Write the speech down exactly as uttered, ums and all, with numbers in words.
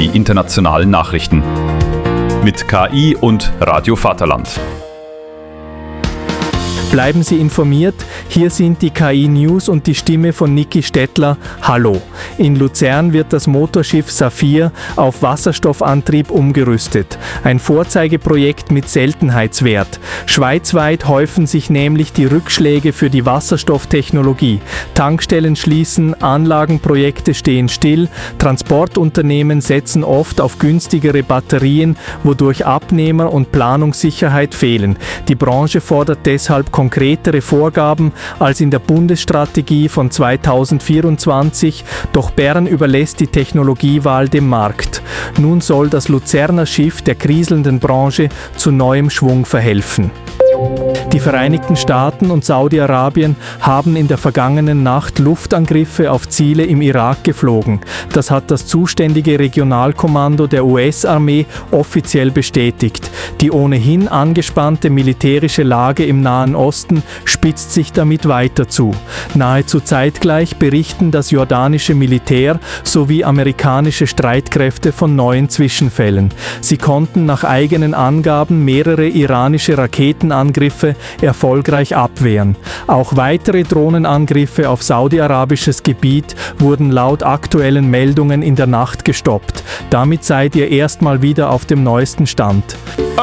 die internationalen Nachrichten. Mit K I und Radio Vaterland. Bleiben Sie informiert, hier sind die K I-News und die Stimme von Niki Stettler. Hallo! In Luzern wird das Motorschiff Saphir auf Wasserstoffantrieb umgerüstet. Ein Vorzeigeprojekt mit Seltenheitswert. Schweizweit häufen sich nämlich die Rückschläge für die Wasserstofftechnologie. Tankstellen schließen, Anlagenprojekte stehen still, Transportunternehmen setzen oft auf günstigere Batterien, wodurch Abnehmer und Planungssicherheit fehlen. Die Branche fordert deshalb konkretere Vorgaben als in der Bundesstrategie von zweitausendvierundzwanzig, doch Bern überlässt die Technologiewahl dem Markt. Nun soll das Luzerner Schiff der kriselnden Branche zu neuem Schwung verhelfen. Die Vereinigten Staaten und Saudi-Arabien haben in der vergangenen Nacht Luftangriffe auf Ziele im Irak geflogen. Das hat das zuständige Regionalkommando der U S-Armee offiziell bestätigt. Die ohnehin angespannte militärische Lage im Nahen Osten spitzt sich damit weiter zu. Nahezu zeitgleich berichten das jordanische Militär sowie amerikanische Streitkräfte von neuen Zwischenfällen. Sie konnten nach eigenen Angaben mehrere iranische Raketenangriffe erfolgreich abwehren. Auch weitere Drohnenangriffe auf saudi-arabisches Gebiet wurden laut aktuellen Meldungen in der Nacht gestoppt. Damit seid ihr erstmal wieder auf dem neuesten Stand.